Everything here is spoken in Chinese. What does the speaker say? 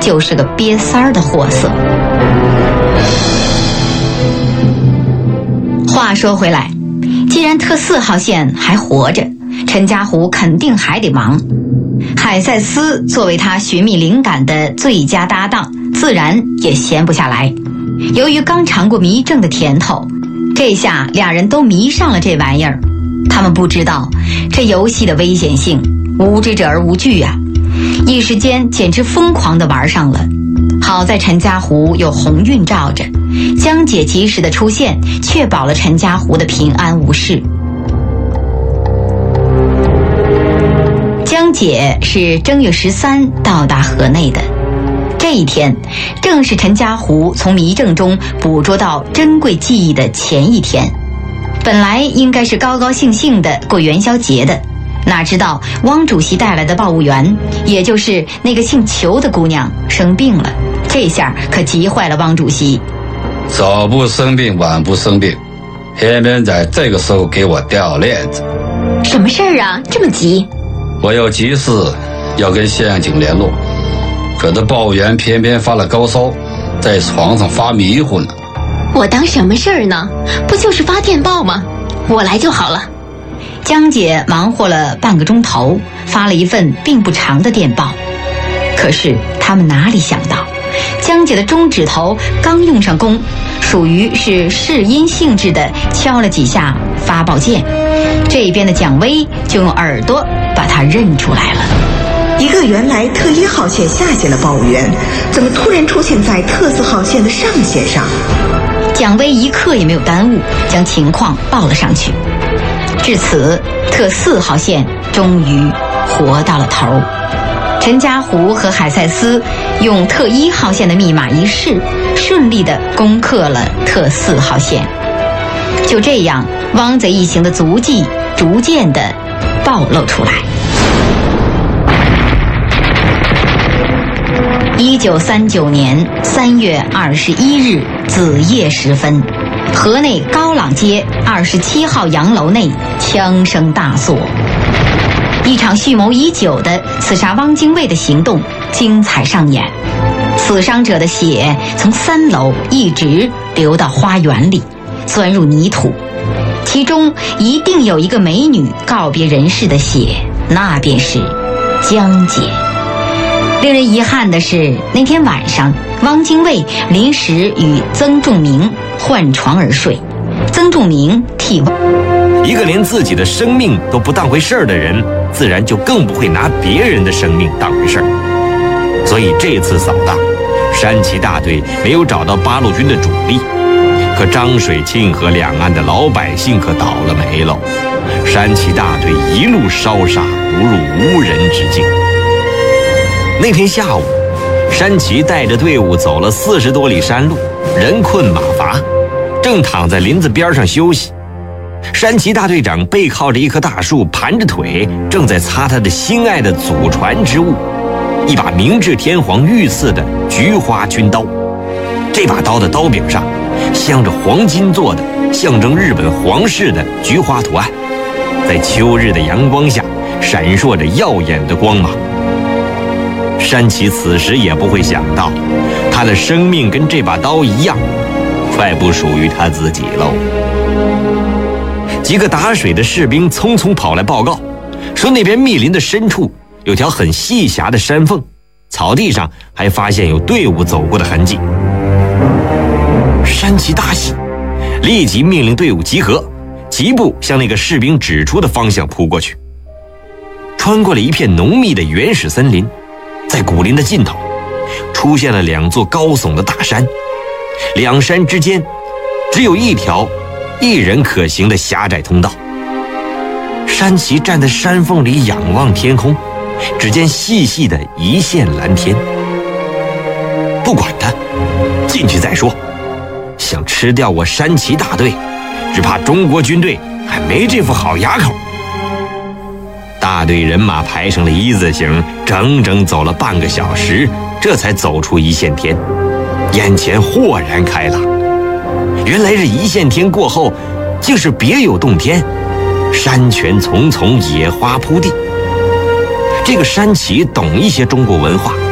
就是个瘪三儿的货色。话说回来，既然特4号线还活着，陈家湖肯定还得忙。海塞斯作为他寻觅灵感的最佳搭档，自然也闲不下来。由于刚尝过迷症的甜头，这下俩人都迷上了这玩意儿。他们不知道这游戏的危险性，无知者而无惧啊！一时间简直疯狂地玩上了。好在陈家湖有鸿运罩着，江姐及时的出现，确保了陈家湖的平安无事。江姐是正月13到达河内的，这一天正是陈家湖从迷症中捕捉到珍贵记忆的前一天。本来应该是高高兴兴的过元宵节的，哪知道汪主席带来的报务员，也就是那个姓裘的姑娘生病了，这下可急坏了汪主席。 早不生病晚不生病，偏偏在这个时候给我掉链子。 什么事儿啊，这么急？ 我有急事要跟县警联络，可这报务员偏偏发了高烧，在床上发迷糊呢。 我当什么事儿呢？不就是发电报吗？我来就好了。 江姐忙活了半个钟头，发了一份并不长的电报。可是他们哪里想到，江姐的中指头刚用上功，属于是试音性质的敲了几下发报键，这边的蒋薇就用耳朵把她认出来了。 一个原来特1号线下线的报务员，怎么突然出现在特4号线的上线上？ 蒋薇一刻也没有耽误，将情况报了上去。至此，特4号线终于活到了头。陈家湖和海塞斯用特1号线的密码一试，顺利地攻克了特4号线。就这样，汪贼一行的足迹逐渐地暴露出来。1939年3月21日子夜时分，河内高朗街27号洋楼内枪声大作，一场蓄谋已久的刺杀汪精卫的行动精彩上演。死伤者的血从3楼一直流到花园里，钻入泥土，其中一定有一个美女告别人世的血，那便是江姐。令人遗憾的是，那天晚上汪精卫临时与曾仲明换床而睡，曾仲明替一个连自己的生命都不当回事儿的人，自然就更不会拿别人的生命当回事儿。所以这次扫荡，山崎大队没有找到八路军的主力，可漳水沁河两岸的老百姓可倒了霉喽。山崎大队一路烧杀，不入无人之境。那天下午，山崎带着队伍走了40多里山路，人困马乏，正躺在林子边上休息。山崎大队长背靠着一棵大树，盘着腿，正在擦他的心爱的祖传之物，一把明治天皇御赐的菊花军刀。这把刀的刀柄上镶着黄金做的象征日本皇室的菊花图案，在秋日的阳光下闪烁着耀眼的光芒。山崎此时也不会想到，他的生命跟这把刀一样，快不属于他自己喽。几个打水的士兵匆匆跑来报告，说那边密林的深处有条很细狭的山缝，草地上还发现有队伍走过的痕迹。山崎大喜，立即命令队伍集合，疾步向那个士兵指出的方向扑过去。穿过了一片浓密的原始森林，在古林的尽头出现了2座高耸的大山，两山之间只有一条一人可行的狭窄通道。山崎站在山缝里仰望天空，只见细细的一线蓝天。不管他，进去再说。想吃掉我山崎大队，只怕中国军队还没这副好牙口。大队人马排成了一字形，整整走了半个小时，这才走出一线天。眼前豁然开朗，原来这一线天过后，竟是别有洞天，山泉丛丛，野花铺地。这个山崎懂一些中国文化，